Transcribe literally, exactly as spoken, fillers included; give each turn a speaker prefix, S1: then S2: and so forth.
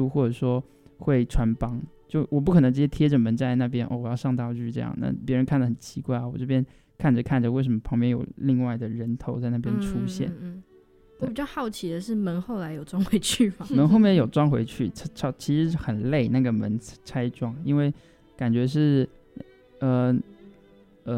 S1: 或者说会穿帮，就我不可能直接贴着门站在那边哦，我要上道具这样，那别人看得很奇怪啊。我这边看着看着，为什么旁边有另外的人头在那边出现？嗯嗯嗯，
S2: 我比较好奇的是门后来有装回去吗？
S1: 门后面有装回去，其实很累那个门拆装，因为感觉是呃